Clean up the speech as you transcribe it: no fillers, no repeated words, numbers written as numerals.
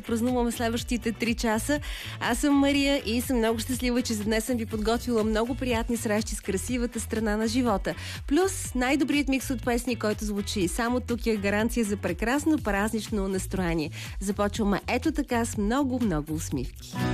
празнуваме следващите 3 часа. Аз съм Мария и съм много щастлива, че за днес съм ви подготвила много приятни срещи с красивата страна на живота. Плюс най-добрият микс от песни, който звучи само тук, е гаранция за прекрасно празнично настроение. Започваме ето така с много усмивки.